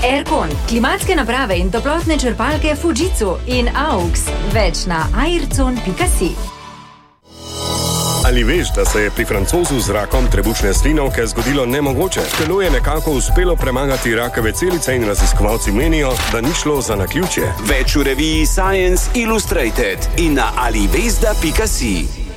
Aircon, klimatske naprave in toplotne črpalke Fujitsu in AUX. Več na aircon.si. Ali veš, da se je pri Francozu z rakom trebušne slinavke zgodilo nemogoče? Telo je nekako uspelo premagati rakave celice in raziskovalci menijo, da ni šlo za naključje. Več v reviji Science Illustrated in na alivesda.si.